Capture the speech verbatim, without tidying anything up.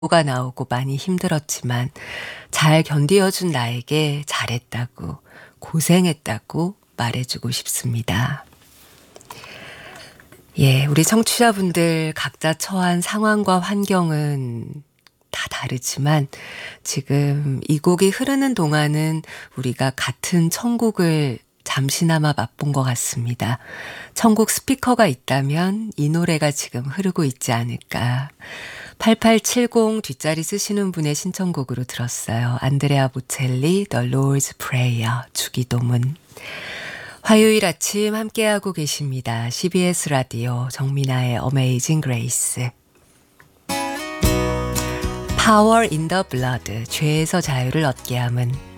가 나오고 많이 힘들었지만 잘 견디어준 나에게 잘했다고, 고생했다고 말해주고 싶습니다. 예, 우리 청취자분들 각자 처한 상황과 환경은 다 다르지만 지금 이 곡이 흐르는 동안은 우리가 같은 천국을 잠시나마 맛본 것 같습니다. 천국 스피커가 있다면 이 노래가 지금 흐르고 있지 않을까. 팔팔칠공 뒷자리 쓰시는 분의 신청곡으로 들었어요. 안드레아 보첼리, The Lord's Prayer, 주기도문. 화요일 아침 함께하고 계십니다. 씨비에스 라디오 정민아의 Amazing Grace. Power in the Blood, 죄에서 자유를 얻게 함은